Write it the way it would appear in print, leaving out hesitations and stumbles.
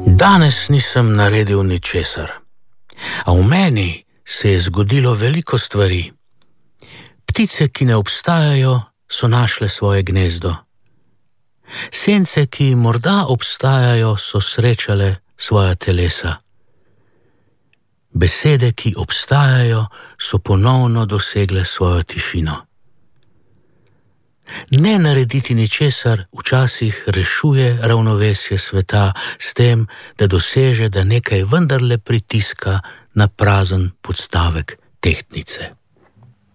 Danes nisem naredil ničesar, a v meni se je zgodilo veliko stvari. Ptice, ki ne obstajajo, so našle svoje gnezdo. Sence, ki morda obstajajo, so srečale svoja telesa. Besede, ki obstajajo, so ponovno dosegle svojo tišino. Ne narediti ničesar včasih rešuje ravnovesje sveta s tem, da doseže, da nekaj vendarle pritiska na prazen podstavek tehtnice.